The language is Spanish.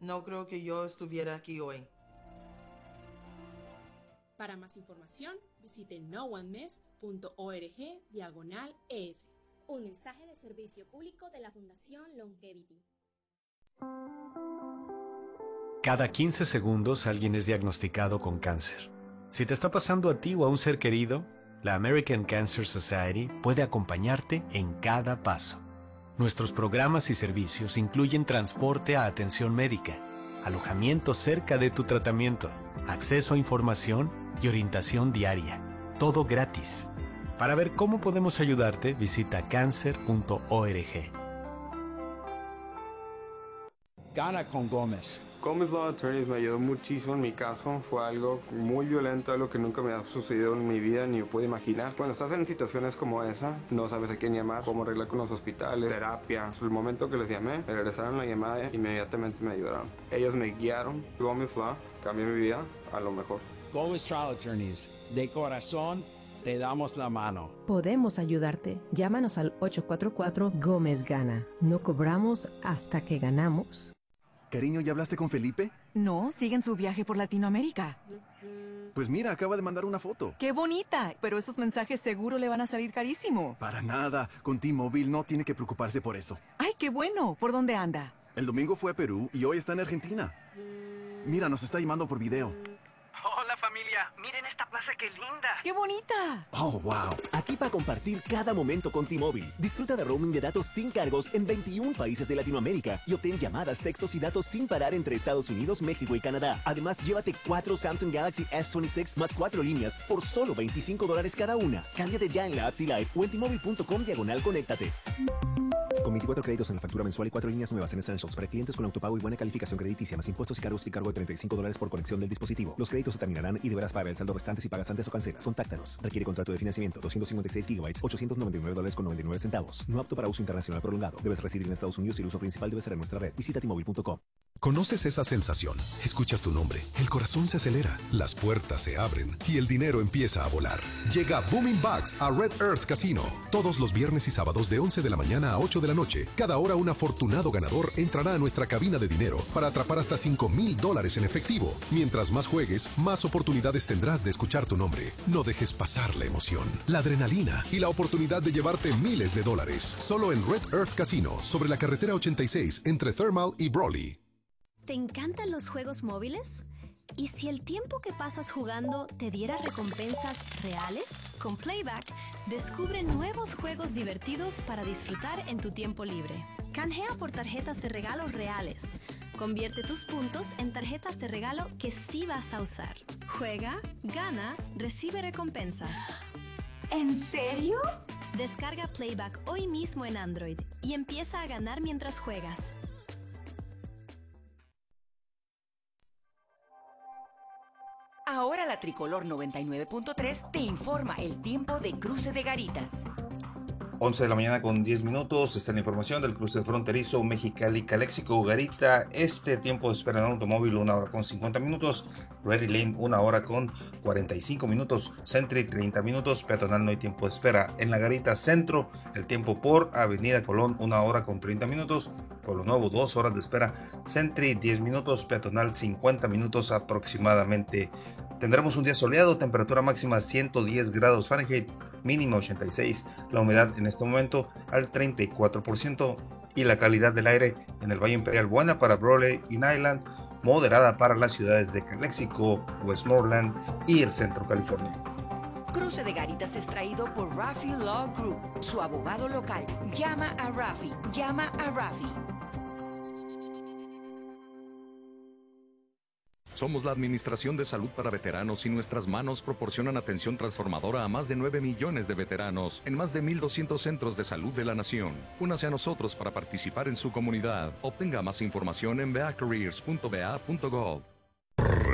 no creo que yo estuviera aquí hoy. Para más información, visite nooneMess.org/ES. Un mensaje de servicio público de la Fundación Longevity. Cada 15 segundos alguien es diagnosticado con cáncer. Si te está pasando a ti o a un ser querido, la American Cancer Society puede acompañarte en cada paso. Nuestros programas y servicios incluyen transporte a atención médica, alojamiento cerca de tu tratamiento, acceso a información y orientación diaria. Todo gratis. Para ver cómo podemos ayudarte, visita cancer.org. Gana con Gómez. Gómez Law Attorneys me ayudó muchísimo en mi caso. Fue algo muy violento, algo que nunca me ha sucedido en mi vida ni me pude imaginar. Cuando estás en situaciones como esa, no sabes a quién llamar, cómo arreglar con los hospitales, terapia. El momento que les llamé, me regresaron la llamada e inmediatamente me ayudaron. Ellos me guiaron. Gómez Law cambió mi vida a lo mejor. Gómez Trial Attorneys. De corazón, te damos la mano. Podemos ayudarte. Llámanos al 844 Gómez Gana. No cobramos hasta que ganamos. Cariño, ¿ya hablaste con Felipe? No, sigue en su viaje por Latinoamérica. Pues mira, acaba de mandar una foto. ¡Qué bonita! Pero esos mensajes seguro le van a salir carísimo. Para nada. Con T-Mobile no tiene que preocuparse por eso. ¡Ay, qué bueno! ¿Por dónde anda? El domingo fue a Perú y hoy está en Argentina. Mira, nos está llamando por video. Hola familia, miren esta plaza qué linda. ¡Qué bonita! Oh, wow. Aquí para compartir cada momento con T-Mobile. Disfruta de roaming de datos sin cargos en 21 países de Latinoamérica y obtén llamadas, textos y datos sin parar entre Estados Unidos, México y Canadá. Además, llévate 4 Samsung Galaxy S26 más 4 líneas por solo $25 cada una. Cámbiate ya en la app T-Live o en T-Mobile.com/conéctate. Con 24 créditos en la factura mensual y 4 líneas nuevas en Essentials para clientes con autopago y buena calificación crediticia, más impuestos y cargos y cargo de $35 por conexión del dispositivo. Los créditos se terminarán y deberás pagar el saldo restante si pagas antes o cancelas. Contáctanos. Requiere contrato de financiamiento. 256 gigabytes, $899.99. No apto para uso internacional prolongado. Debes residir en Estados Unidos y el uso principal debe ser en nuestra red. Visita T-Mobile.com. ¿Conoces esa sensación? Escuchas tu nombre, el corazón se acelera, las puertas se abren y el dinero empieza a volar. Llega Booming Bucks a Red Earth Casino. Todos los viernes y sábados de 11 de la mañana a 8 de la noche. Cada hora un afortunado ganador entrará a nuestra cabina de dinero para atrapar hasta $5,000 en efectivo. Mientras más juegues, más oportunidades tendrás de escuchar tu nombre. No dejes pasar la emoción, la adrenalina y la oportunidad de llevarte miles de dólares. Solo en Red Earth Casino, sobre la carretera 86 entre Thermal y Brawley. ¿Te encantan los juegos móviles? ¿Y si el tiempo que pasas jugando te diera recompensas reales? Con Playback, descubre nuevos juegos divertidos para disfrutar en tu tiempo libre. Canjea por tarjetas de regalo reales. Convierte tus puntos en tarjetas de regalo que sí vas a usar. Juega, gana, recibe recompensas. ¿En serio? Descarga Playback hoy mismo en Android y empieza a ganar mientras juegas. Ahora la Tricolor 99.3 te informa el tiempo de cruce de Garitas. 11 de la mañana con 10 minutos. Está la información del cruce fronterizo Mexicali-Calexico Garita. Tiempo de espera en automóvil 1 hora con 50 minutos. Ready Lane 1 hora con 45 minutos. Sentry 30 minutos. Peatonal no hay tiempo de espera. En la Garita Centro, el tiempo por Avenida Colón 1 hora con 30 minutos. Pueblo Nuevo 2 horas de espera. Sentry 10 minutos. Peatonal 50 minutos aproximadamente. Tendremos un día soleado, temperatura máxima 110 grados Fahrenheit, mínima 86, la humedad en este momento al 34% y la calidad del aire en el Valle Imperial buena para Brawley y Nyland, moderada para las ciudades de Calexico, Westmoreland y el centro California. Cruce de Garitas es traído por Rafi Law Group, su abogado local. Llama a Rafi, llama a Rafi. Somos la Administración de Salud para Veteranos y nuestras manos proporcionan atención transformadora a más de 9 millones de veteranos en más de 1,200 centros de salud de la nación. Únase a nosotros para participar en su comunidad. Obtenga más información en beacareers.ba.gov.